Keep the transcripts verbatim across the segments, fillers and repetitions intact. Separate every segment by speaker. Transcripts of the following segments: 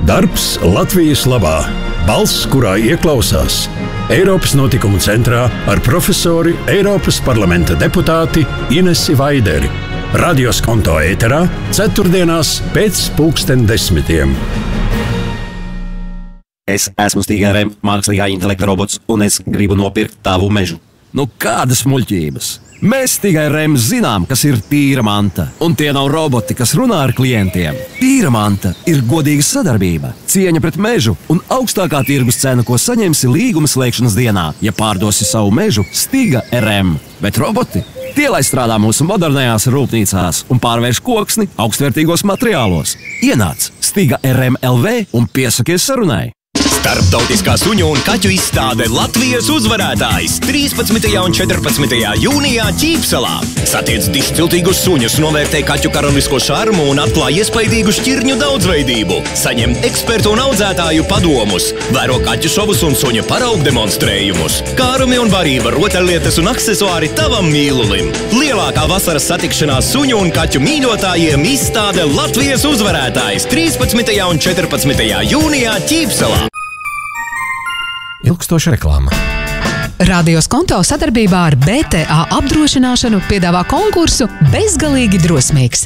Speaker 1: Darbs Latvijas labā. Balss, kurā ieklausās. Eiropas notikumu centrā ar profesori Eiropas parlamenta deputāti Inesi Vaideri. Radio Skonto ēterā ceturtdienās pēc pulksten desmitiem.
Speaker 2: Es esmu Stīga R M, mākslīgā intelekta robots, un es gribu nopirkt tavu mežu.
Speaker 3: Nu, kādas muļķības? Mēs Stīga R M zinām, kas ir tīra manta, un tie nav roboti, kas runā ar klientiem. Tīra manta ir godīga sadarbība, cieņa pret mežu un augstākā tirgus cena, ko saņemsi līguma slēgšanas dienā, ja pārdosi savu mežu Stīga R M. Bet roboti? Tie, lai strādā mūsu modernajās rūpnīcās un pārvērš koksni augstvērtīgos materiālos. Ienāc Stīga R M L V un piesakies sarunai.
Speaker 4: Starptautiskā suņu un kaķu izstāde Latvijas uzvarētājs trīspadsmitajā un četrpadsmitajā jūnijā Ķīpsalā. Satiec dišciltīgus suņus, novērtē kaķu karalisko šarmu un atklāj iespaidīgu šķirņu daudzveidību. Saņem ekspertu un audzētāju padomus, vēro kaķu šovus un suņa paraugu demonstrējumus. Kārumi un barība, rotaļlietas un aksesuāri tavam mīlulim. Lielākā vasaras satikšanās suņu un kaķu mīļotājiem izstāde Latvijas uzvarētājs trīspadsmitajā un četrpadsmitajā jūnijā Ķīpsalā.
Speaker 5: Ilgstoša reklāma.
Speaker 6: Radio Skonto sadarbībā ar B T A apdrošināšanu piedāvā konkursu Bezgalīgi drosmīgs.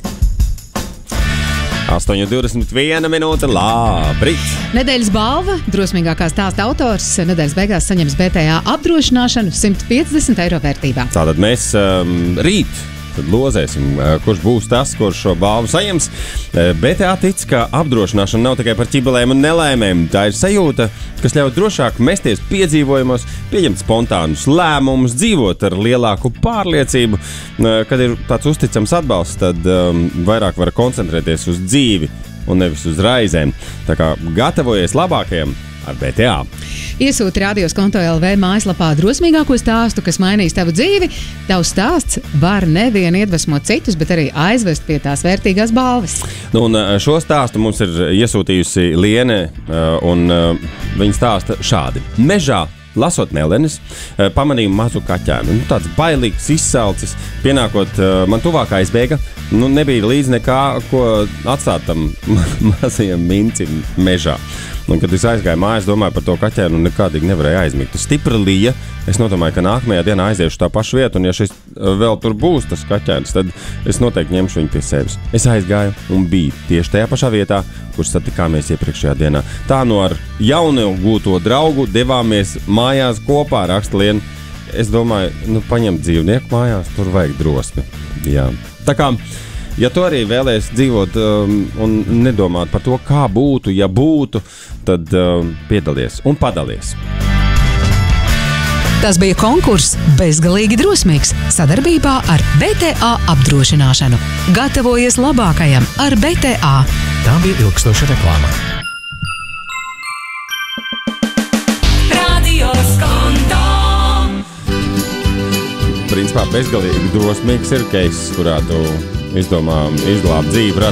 Speaker 7: astoņi divdesmit viena minūte, labrīt!
Speaker 6: Nedēļas balva, drosmīgākā stāsta autors, nedēļas beigās saņems B T A apdrošināšanu simt piecdesmit eiro vērtībā.
Speaker 7: Tātad mēs um, rīt tad lozēsim, kurš būs tas, kurš šo balvu saņems. B T A tic, ka apdrošināšana nav tikai par ķibelēm un nelēmēm. Tā ir sajūta, kas ļauj drošāk mesties piedzīvojumos, pieņemt spontānus lēmumus, dzīvot ar lielāku pārliecību. Kad ir tāds uzticams atbalsts, tad um, vairāk var koncentrēties uz dzīvi un nevis uz raizēm. Tā kā gatavojies labākajam ar B T A.
Speaker 6: Iesūti Radio Skonto L V mājaslapā drosmīgāko stāstu, kas mainīs tavu dzīvi. Tavs stāsts var nevien iedvesmot citus, bet arī aizvest pie tās vērtīgās balvas.
Speaker 7: Nu, un šo stāstu mums ir iesūtījusi Liene, un viņa stāsta šādi. Mežā, lasot melenes, pamanīju mazu kaķēnu. Nu, tāds bailīgs, izsalcis, pienākot man tuvāk aizbēga. Nu, nebija līdz nekā, ko atstāt tam mazajam mincim mežā. Un, kad es aizgāju mājās, domāju par to kaķēnu un nekādīgi nevarēju aizmigt. Stipra lija. Es nodomāju, ka nākamajā dienā aiziešu tā pašu vietu, un ja šis vēl tur būs tas kaķēns, tad es noteikti ņemšu viņu pie sevis. Es aizgāju un biju tieši tajā pašā vietā, kur satikāmies iepriekšējā dienā. Tā no ar jaunu gūto draugu devāmies mājās kopā, raksta Liena. Es domāju, nu paņemt dzīvnieku mājās, tur vajag drosmi. Jā. Tā kā ja tu arī vēlies dzīvot um, un nedomāt par to, kā būtu, ja būtu, tad um, piedalies un padalies.
Speaker 6: Tas bija konkurss Bezgalīgi drosmīgs sadarbībā ar B T A apdrošināšanu. Gatavojies labākajam ar B T A.
Speaker 5: Tā bija ilgstoša reklāma.
Speaker 8: Radio Skonto.
Speaker 7: Principā bezgalīgi drosmīgs ir keiss, kurā tu izdomā izglābt dzīvi.